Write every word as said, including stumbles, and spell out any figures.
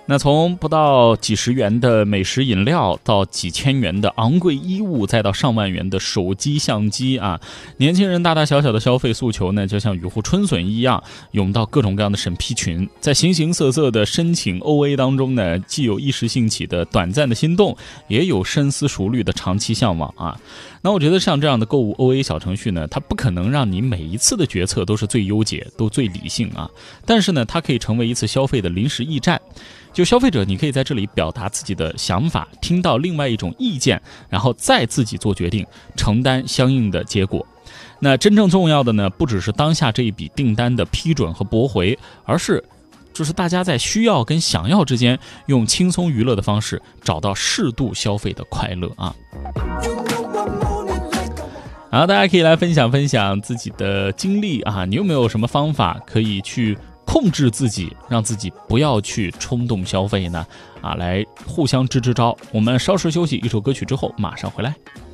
那从不到几十元的美食饮料，到几千元的昂贵衣物，再到上万元的手机相机啊，年轻人大大小小的消费诉求呢，就像雨后春笋一样，涌到各种各样的审批群。在形形色色的申请 O A 当中呢，既有一时兴起的短暂的心动，也有深思熟虑的长期向往啊。那我觉得像这样的购物 O A 小程序呢，它不可能让你每一次的决策都是最优解，都最理性啊。但是呢，它可以成为一次消费的临时驿站。就消费者，你可以在这里表达自己的想法，听到另外一种意见，然后再自己做决定，承担相应的结果。那真正重要的呢，不只是当下这一笔订单的批准和驳回，而是就是大家在需要跟想要之间，用轻松娱乐的方式找到适度消费的快乐啊。好，大家可以来分享分享自己的经历啊，你有没有什么方法可以去控制自己，让自己不要去冲动消费呢？啊，来互相支支招。我们稍事休息，一首歌曲之后马上回来。